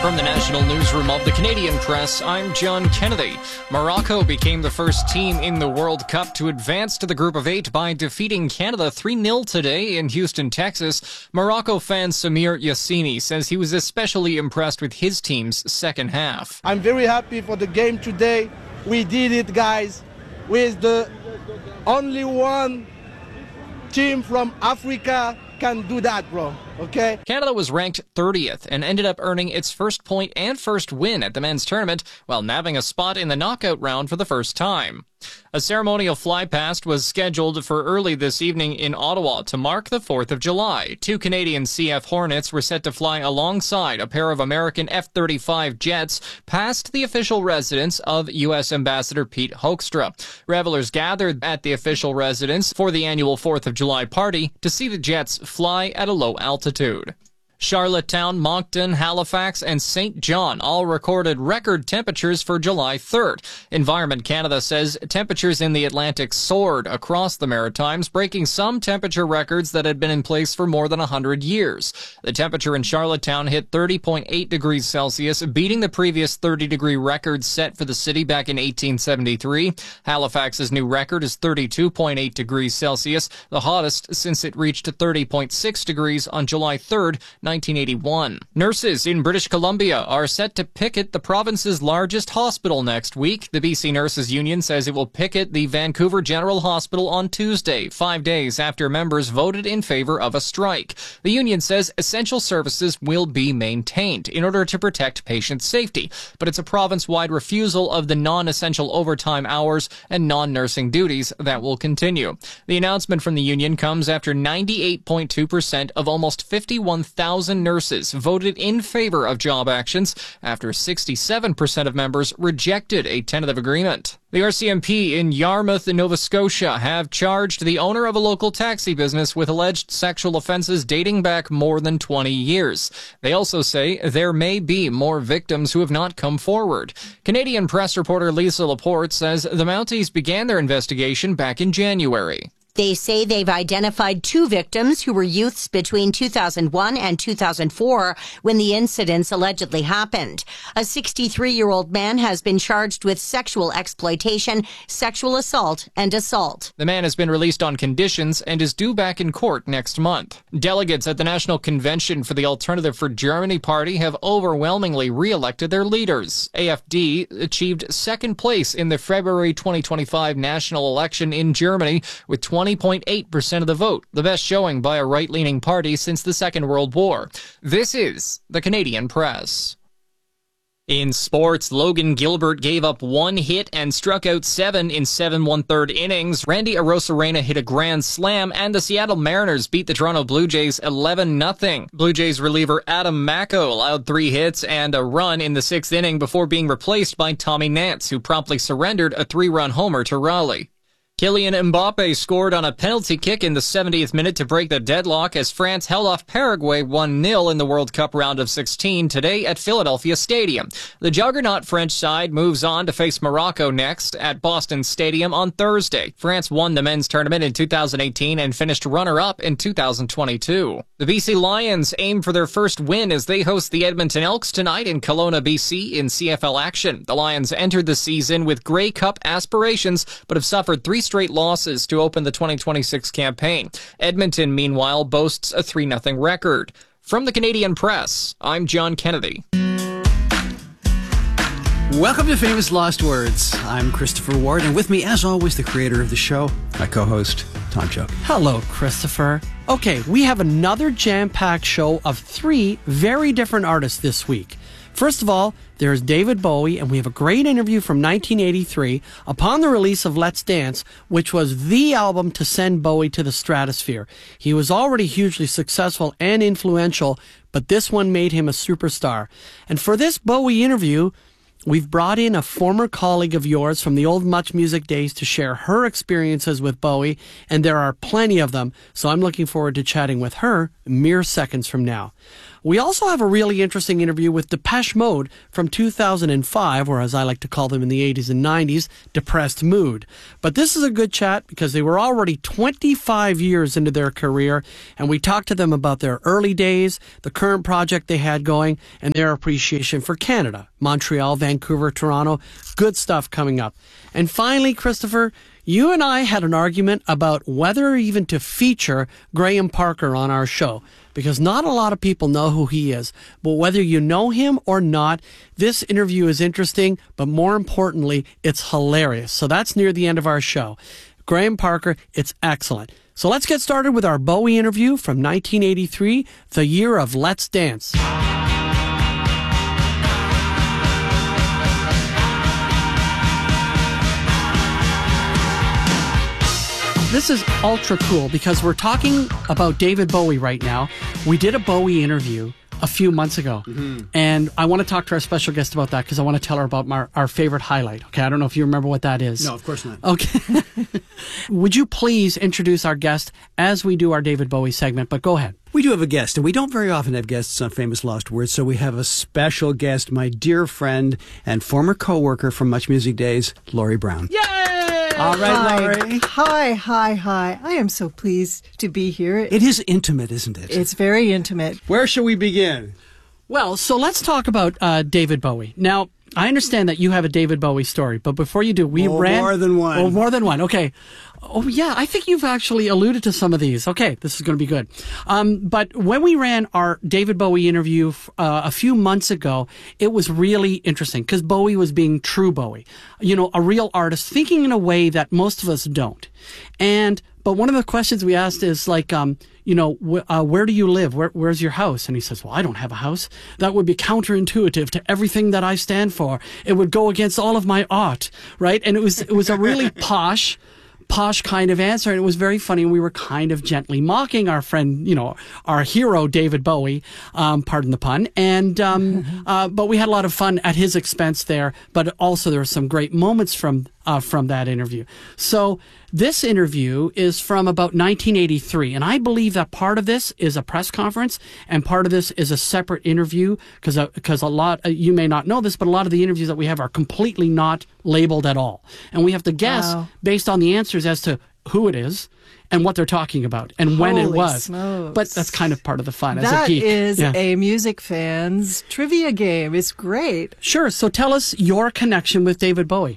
From the national newsroom of the Canadian Press, I'm John Kennedy. Morocco became the first team in the World Cup to advance to the Group of 8 by defeating Canada 3-0 today in Houston, Texas. Morocco fan Samir Yassini says he was especially impressed with his team's second half. I'm very happy for the game today. We did it, guys, with the only one team from Africa can do that, bro. Okay? Canada was ranked 30th and ended up earning its first point and first win at the men's tournament while nabbing a spot in the knockout round for the first time. A ceremonial flypast was scheduled for early this evening in Ottawa to mark the 4th of July. 2 Canadian CF Hornets were set to fly alongside a pair of American F-35 jets past the official residence of U.S. Ambassador Pete Hoekstra. Revelers gathered at the official residence for the annual 4th of July party to see the jets fly at a low altitude. Charlottetown, Moncton, Halifax, and St. John all recorded record temperatures for July 3rd. Environment Canada says temperatures in the Atlantic soared across the Maritimes, breaking some temperature records that had been in place for more than 100 years. The temperature in Charlottetown hit 30.8 degrees Celsius, beating the previous 30-degree record set for the city back in 1873. Halifax's new record is 32.8 degrees Celsius, the hottest since it reached 30.6 degrees on July 3rd, 1981. Nurses in British Columbia are set to picket the province's largest hospital next week. The BC Nurses Union says it will picket the Vancouver General Hospital on Tuesday, 5 days after members voted in favor of a strike. The union says essential services will be maintained in order to protect patient safety, but it's a province-wide refusal of the non-essential overtime hours and non-nursing duties that will continue. The announcement from the union comes after 98.2% of almost 51,000 nurses voted in favor of job actions after 67% of members rejected a tentative agreement. The RCMP in Yarmouth, Nova Scotia, have charged the owner of a local taxi business with alleged sexual offenses dating back more than 20 years. They also say there may be more victims who have not come forward. Canadian press reporter Lisa Laporte says the Mounties began their investigation back in January. They say they've identified 2 victims who were youths between 2001 and 2004 when the incidents allegedly happened. A 63-year-old man has been charged with sexual exploitation, sexual assault, and assault. The man has been released on conditions and is due back in court next month. Delegates at the National Convention for the Alternative for Germany party have overwhelmingly re-elected their leaders. AfD achieved second place in the February 2025 national election in Germany with 20.8% of the vote, the best showing by a right-leaning party since the Second World War. This is the Canadian Press. In sports, Logan Gilbert gave up 1 hit and struck out 7 in 7 1/3 innings. Randy Arozarena hit a grand slam, and the Seattle Mariners beat the Toronto Blue Jays 11-0. Blue Jays reliever Adam Macko allowed 3 hits and a run in the 6th inning before being replaced by Tommy Nance, who promptly surrendered a 3-run homer to Raleigh. Kylian Mbappe scored on a penalty kick in the 70th minute to break the deadlock as France held off Paraguay 1-0 in the World Cup round of 16 today at Philadelphia Stadium. The juggernaut French side moves on to face Morocco next at Boston Stadium on Thursday. France won the men's tournament in 2018 and finished runner-up in 2022. The BC Lions aim for their first win as they host the Edmonton Elks tonight in Kelowna, BC in CFL action. The Lions entered the season with Grey Cup aspirations but have suffered 3 straight losses to open the 2026 campaign. Edmonton, meanwhile, boasts a 3-0 record. From the Canadian Press, I'm John Kennedy. Welcome to Famous Lost Words. I'm Christopher Ward, and with me, as always, the creator of the show, my co-host, Tom Choke. Hello, Christopher. Okay, we have another jam-packed show of 3 very different artists this week. First of all, there's David Bowie, and we have a great interview from 1983 upon the release of Let's Dance, which was the album to send Bowie to the stratosphere. He was already hugely successful and influential, but this one made him a superstar. And for this Bowie interview, we've brought in a former colleague of yours from the old Much Music days to share her experiences with Bowie, and there are plenty of them, so I'm looking forward to chatting with her mere seconds from now. We also have a really interesting interview with Depeche Mode from 2005, or as I like to call them in the 80s and 90s, Depressed Mood. But this is a good chat because they were already 25 years into their career, and we talked to them about their early days, the current project they had going, and their appreciation for Canada, Montreal, Vancouver, Toronto. Good stuff coming up. And finally, Christopher, you and I had an argument about whether even to feature Graham Parker on our show, because not a lot of people know who he is. But whether you know him or not, this interview is interesting, but more importantly, it's hilarious. So that's near the end of our show. Graham Parker, it's excellent. So let's get started with our Bowie interview from 1983, the year of Let's Dance. This is ultra cool because we're talking about David Bowie right now. We did a Bowie interview a few months ago, and I want to talk to our special guest about that because I want to tell her about our favorite highlight. Okay, I don't know if you remember what that is. No, of course not. Okay. Would you please introduce our guest as we do our David Bowie segment, but go ahead. We do have a guest, and we don't very often have guests on Famous Lost Words, so we have a special guest, my dear friend and former co-worker from Much Music Days, Laurie Brown. Yay! All right, Laurie. Hi. I am so pleased to be here. It is intimate, isn't it? It's very intimate. Where shall we begin? Well, so let's talk about David Bowie. Now, I understand that you have a David Bowie story, but before you do, we ran... more than one. Oh, more than one. Okay. Oh, yeah, I think you've actually alluded to some of these. Okay, this is going to be good. But when we ran our David Bowie interview a few months ago, it was really interesting because Bowie was being true Bowie. You know, a real artist, thinking in a way that most of us don't. But one of the questions we asked is like, where do you live? Where's your house? And he says, well, I don't have a house. That would be counterintuitive to everything that I stand for. It would go against all of my art, right? And it was a really posh kind of answer, and it was very funny. We were kind of gently mocking our friend, our hero David Bowie, pardon the pun, and but we had a lot of fun at his expense there. But also there were some great moments from that interview. So this interview is from about 1983, and I believe that part of this is a press conference and part of this is a separate interview because a lot, you may not know this, but a lot of the interviews that we have are completely not labeled at all. And we have to guess based on the answers as to who it is and what they're talking about and when it was. Smokes. But that's kind of part of the fun as a That geek. is Yeah. a music fan's trivia game. It's great. Sure. So tell us your connection with David Bowie.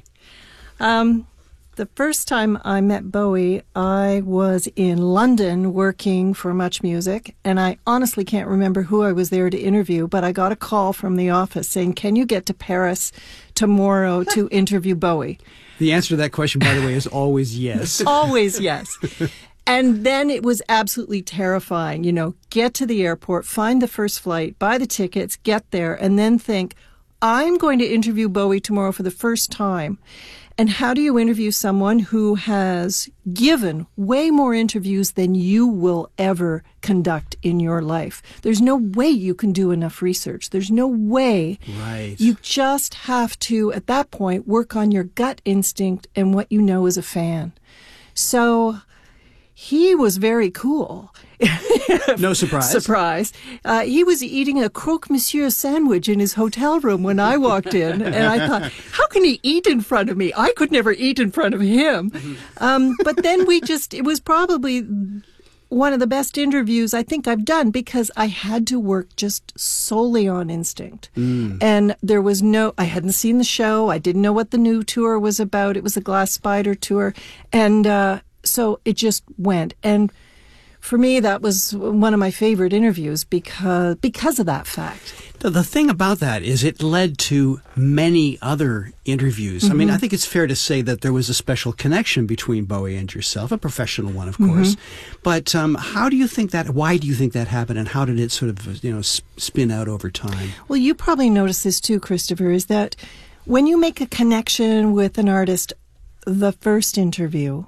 The first time I met Bowie, I was in London working for Much Music, and I honestly can't remember who I was there to interview, but I got a call from the office saying, can you get to Paris tomorrow to interview Bowie? The answer to that question, by the way, is always yes. Always yes. And then it was absolutely terrifying, get to the airport, find the first flight, buy the tickets, get there, and then think, I'm going to interview Bowie tomorrow for the first time. And how do you interview someone who has given way more interviews than you will ever conduct in your life? There's no way you can do enough research. There's no way. Right. You just have to, at that point, work on your gut instinct and what you know as a fan. So he was very cool. No surprise. Surprise. He was eating a croque monsieur sandwich in his hotel room when I walked in, and I thought, how can he eat in front of me? I could never eat in front of him. But then it was probably one of the best interviews I think I've done because I had to work just solely on instinct. And there was I hadn't seen the show. I didn't know what the new tour was about. It was a Glass Spider tour. And so it just went. And for me, that was one of my favorite interviews because of that fact. The thing about that is it led to many other interviews. I mean, I think it's fair to say that there was a special connection between Bowie and yourself, a professional one, of course. But why do you think that happened, and how did it sort of, spin out over time? Well, you probably noticed this too, Christopher, is that when you make a connection with an artist, the first interview,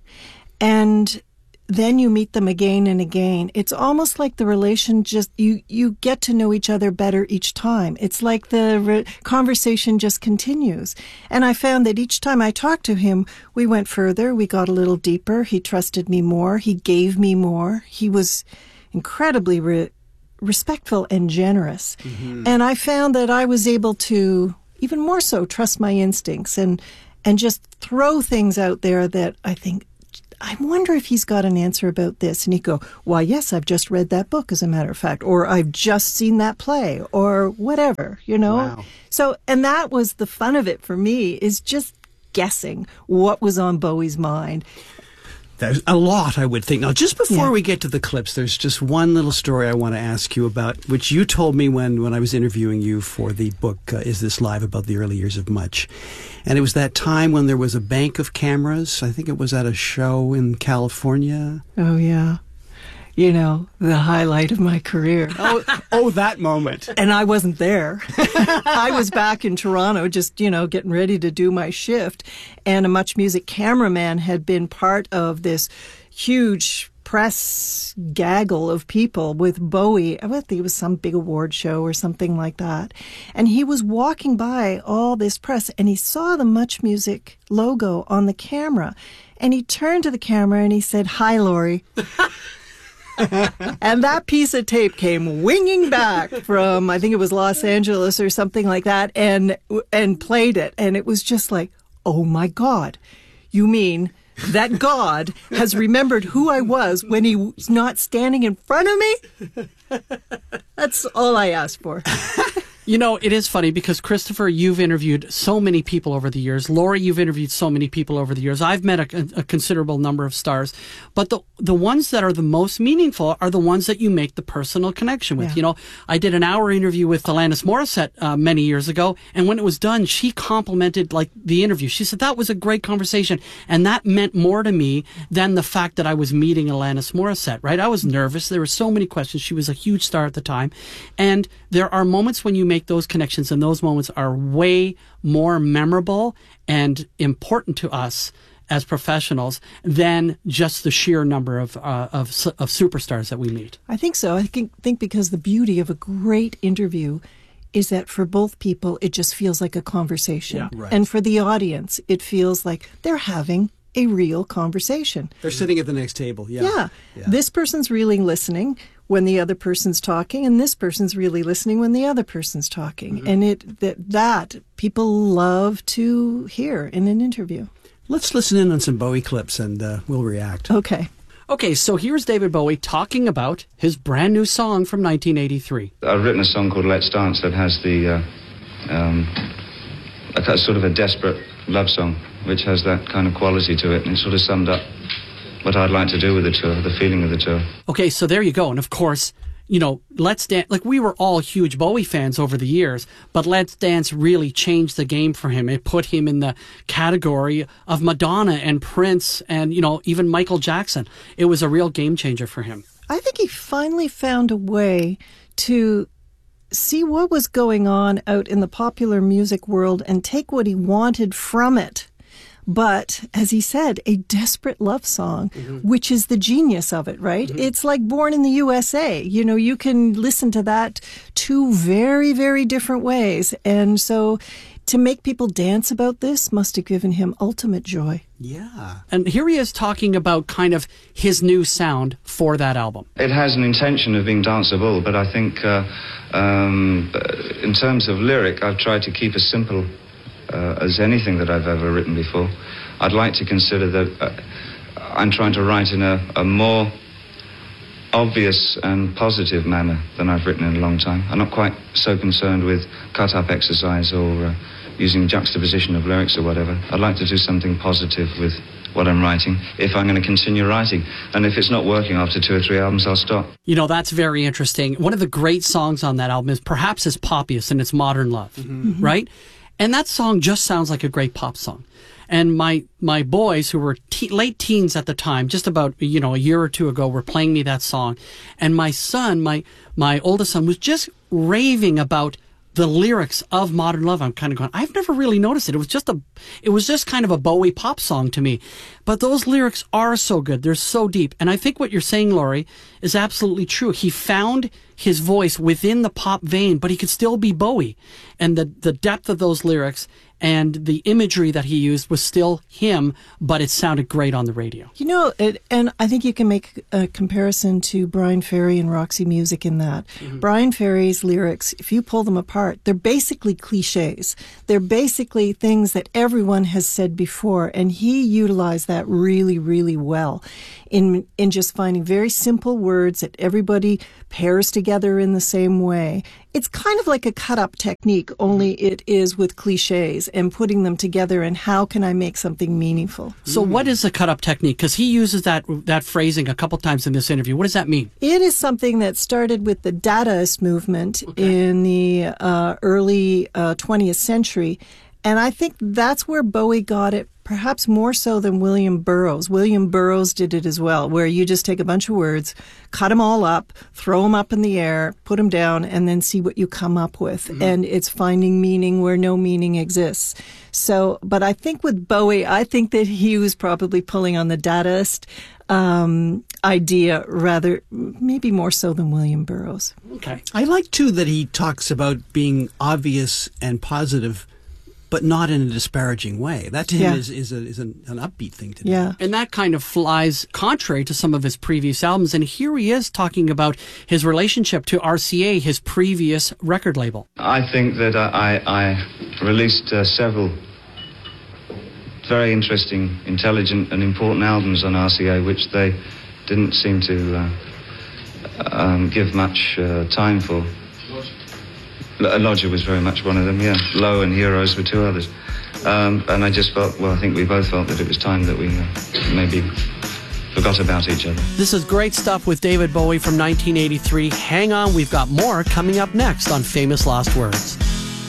and then you meet them again and again, it's almost like the relation you get to know each other better each time. It's like the conversation just continues. And I found that each time I talked to him, we went further, we got a little deeper, he trusted me more, he gave me more. He was incredibly respectful and generous. And I found that I was able to even more so trust my instincts and just throw things out there that I think, I wonder if he's got an answer about this. And he'd go, why, yes, I've just read that book, as a matter of fact, or I've just seen that play, or whatever, you know? Wow. So, and that was the fun of it for me, is just guessing what was on Bowie's mind. There's a lot, I would think. Now, just before Yeah. we get to the clips, there's just one little story I want to ask you about, which you told me when I was interviewing you for the book, Is This Live?, about the early years of Much. And it was that time when there was a bank of cameras. I think it was at a show in California. Oh, yeah. You know, the highlight of my career. Oh, that moment. And I wasn't there. I was back in Toronto just, you know, getting ready to do my shift. And a Much Music cameraman had been part of this huge press gaggle of people with Bowie. I think it was some big award show or something like that. And he was walking by all this press and he saw the Much Music logo on the camera. And he turned to the camera and he said, "Hi, Laurie." And that piece of tape came winging back from, I think it was Los Angeles or something like that, and played it. And it was just like, oh my God, you mean that God has remembered who I was when he was not standing in front of me? That's all I asked for. You know, it is funny because, Christopher, you've interviewed so many people over the years. Laurie, you've interviewed so many people over the years. I've met a considerable number of stars. But the ones that are the most meaningful are the ones that you make the personal connection with. Yeah. You know, I did an hour interview with Alanis Morissette many years ago. And when it was done, she complimented, like, the interview. She said, that was a great conversation. And that meant more to me than the fact that I was meeting Alanis Morissette, right? I was nervous. There were so many questions. She was a huge star at the time. And there are moments when you make those connections, and those moments are way more memorable and important to us as professionals than just the sheer number of superstars that we meet. I think so. I think because the beauty of a great interview is that for both people, it just feels like a conversation. Yeah. Right. And for the audience, it feels like they're having a real conversation. They're sitting at the next table. Yeah. This person's really listening when the other person's talking, and this person's really listening when the other person's talking. Mm-hmm. And that people love to hear in an interview. Let's listen in on some Bowie clips and we'll react. Okay. Okay, so here's David Bowie talking about his brand new song from 1983. I've written a song called Let's Dance that has the a sort of a desperate love song, which has that kind of quality to it, and it sort of summed up what I'd like to do with the tour, the feeling of the tour. Okay, so there you go. And of course, you know, Let's Dance, like, we were all huge Bowie fans over the years, but Let's Dance really changed the game for him. It put him in the category of Madonna and Prince and, you know, even Michael Jackson. It was a real game changer for him. I think he finally found a way to see what was going on out in the popular music world and take what he wanted from it. But, as he said, a desperate love song, which is the genius of it, right? It's like Born in the USA. You know, you can listen to that two very, very different ways. And so to make people dance about this must have given him ultimate joy. Yeah. And here he is talking about kind of his new sound for that album. It has an intention of being danceable, but I think in terms of lyric, I've tried to keep as simple as anything that I've ever written before. I'd like to consider that I'm trying to write in a more obvious and positive manner than I've written in a long time. I'm not quite so concerned with cut-up exercise or using juxtaposition of lyrics or whatever. I'd like to do something positive with what I'm writing if I'm going to continue writing. And if it's not working after 2 or 3 albums, I'll stop. You know, that's very interesting. One of the great songs on that album is perhaps his poppiest, and it's Modern Love, right? And that song just sounds like a great pop song. And my boys, who were late teens at the time, just about, you know, a year or two ago, were playing me that song. And my son, my oldest son, was just raving about the lyrics of Modern Love. I'm kind of going, I've never really noticed it. It was just kind of a Bowie pop song to me. But those lyrics are so good. They're so deep. And I think what you're saying, Laurie, is absolutely true. He found his voice within the pop vein, but he could still be Bowie. And the depth of those lyrics and the imagery that he used was still him, but it sounded great on the radio. You know, and I think you can make a comparison to Brian Ferry and Roxy Music in that. Brian Ferry's lyrics, if you pull them apart, they're basically cliches. They're basically things that everyone has said before, and he utilized that really, really well in just finding very simple words that everybody pairs together in the same way. It's kind of like a cut-up technique, only it is with cliches and putting them together, and how can I make something meaningful? So what is a cut-up technique? Because he uses that phrasing a couple times in this interview. What does that mean? It is something that started with the Dadaist movement in the early 20th century, and I think that's where Bowie got it, perhaps more so than William Burroughs. William Burroughs did it as well, where you just take a bunch of words, cut them all up, throw them up in the air, put them down, and then see what you come up with. And it's finding meaning where no meaning exists. So, but I think with Bowie, I think that he was probably pulling on the Dadaist idea rather, maybe more so than William Burroughs. Okay. I like, too, that he talks about being obvious and positive, but not in a disparaging way. That to him is an upbeat thing to do. Yeah. And that kind of flies contrary to some of his previous albums. And here he is talking about his relationship to RCA, his previous record label. I think that I released several very interesting, intelligent and important albums on RCA, which they didn't seem to give much time for. Lodger was very much one of them, yeah. Low and Heroes were two others. And I just felt, well, I think we both felt that it was time that we maybe forgot about each other. This is great stuff with David Bowie from 1983. Hang on, we've got more coming up next on Famous Last Words.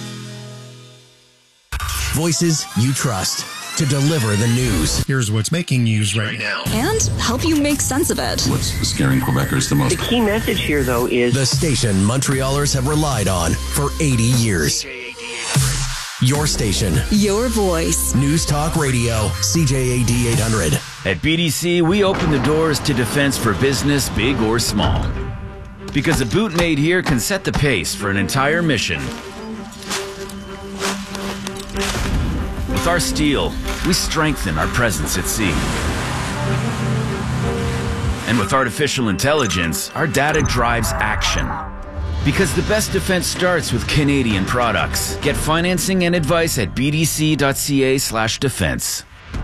Voices you trust to deliver the news. Here's what's making news right now. And help you make sense of it. What's scaring Quebecers the most? The key message here, though, is the station Montrealers have relied on for 80 years. Your station. Your voice. News Talk Radio, CJAD 800. At BDC, we open the doors to defense for business, big or small. Because a boot made here can set the pace for an entire mission. With our steel, we strengthen our presence at sea. And with artificial intelligence, our data drives action. Because the best defense starts with Canadian products. Get financing and advice at bdc.ca/defense.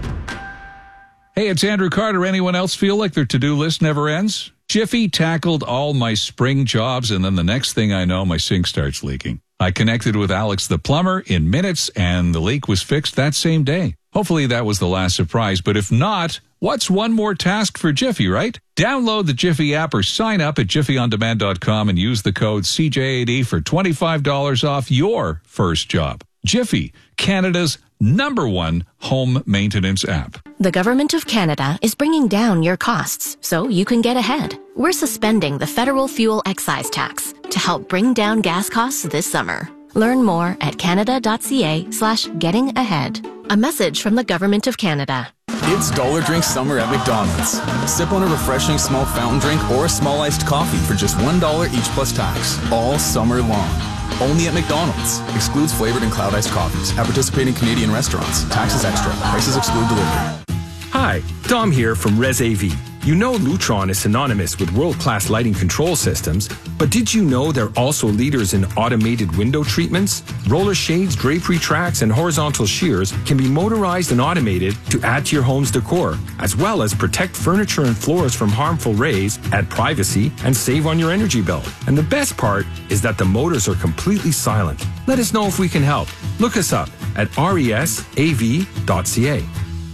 Hey, it's Andrew Carter. Anyone else feel like their to-do list never ends? Jiffy tackled all my spring jobs, and then the next thing I know, my sink starts leaking. I connected with Alex the plumber in minutes, and the leak was fixed that same day. Hopefully that was the last surprise, but if not, what's one more task for Jiffy, right? Download the Jiffy app or sign up at jiffyondemand.com and use the code CJAD for $25 off your first job. Jiffy, Canada's #1 home maintenance app. The Government of Canada is bringing down your costs so you can get ahead. We're suspending the federal fuel excise tax to help bring down gas costs this summer. Learn more at canada.ca/getting-ahead. A message from the Government of Canada. It's Dollar Drink Summer at McDonald's. Sip on a refreshing small fountain drink or a small iced coffee for just $1 each plus tax, all summer long. Only at McDonald's. Excludes flavored and cloud iced coffees. At participating Canadian restaurants. Taxes extra. Prices exclude delivery. Hi, Dom here from ResAV. You know Lutron is synonymous with world-class lighting control systems, but did you know they're also leaders in automated window treatments? Roller shades, drapery tracks, and horizontal shears can be motorized and automated to add to your home's decor, as well as protect furniture and floors from harmful rays, add privacy, and save on your energy bill. And the best part is that the motors are completely silent. Let us know if we can help. Look us up at resav.ca.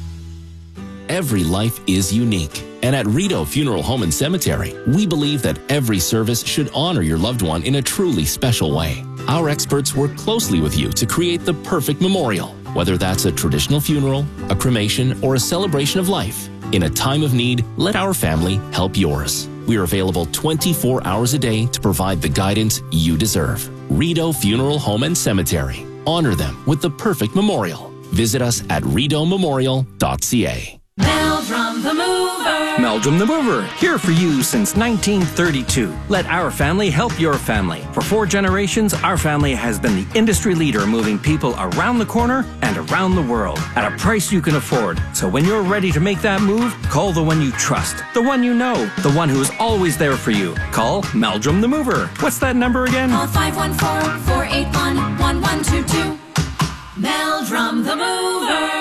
Every life is unique. And at Rideau Funeral Home and Cemetery, we believe that every service should honor your loved one in a truly special way. Our experts work closely with you to create the perfect memorial, whether that's a traditional funeral, a cremation, or a celebration of life. In a time of need, let our family help yours. We are available 24 hours a day to provide the guidance you deserve. Rideau Funeral Home and Cemetery. Honor them with the perfect memorial. Visit us at rideaumemorial.ca. Meldrum the Mover. Meldrum the Mover, here for you since 1932. Let our family help your family. For 4 generations, our family has been the industry leader moving people around the corner and around the world at a price you can afford. So when you're ready to make that move, call the one you trust, the one you know, the one who is always there for you. Call Meldrum the Mover. What's that number again? Call 514-481-1122. Meldrum the Mover.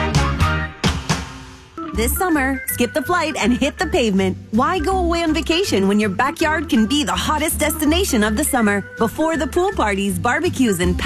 This summer, skip the flight and hit the pavement. Why go away on vacation when your backyard can be the hottest destination of the summer? Before the pool parties, barbecues, and